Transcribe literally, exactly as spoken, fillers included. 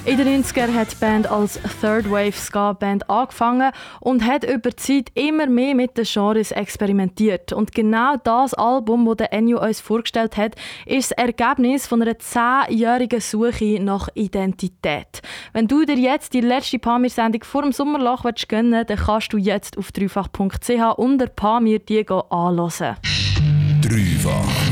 In den neunzigern hat die Band als Third Wave Ska Band angefangen und hat über die Zeit immer mehr mit den Genres experimentiert. Und genau das Album, das Ennio uns vorgestellt hat, ist das Ergebnis von einer zehnjährigen Suche nach Identität. Wenn du dir jetzt die letzte Pamir-Sendung vor dem Sommerloch gönnen willst, dann kannst du jetzt auf dreifach punkt c h unter Pamir die anhören. Dreifach.